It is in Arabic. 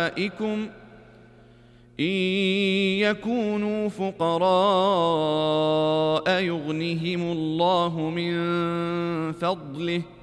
شركائكم إن يكونوا فقراء يغنهم الله من فضله